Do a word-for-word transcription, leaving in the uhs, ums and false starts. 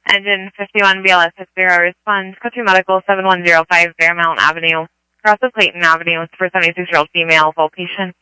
Engine fifty-one B L S six zero responds. Country Medical seven one zero five Fairmount Avenue. Cross of Clayton Avenue for seventy-six-year-old female, full patient.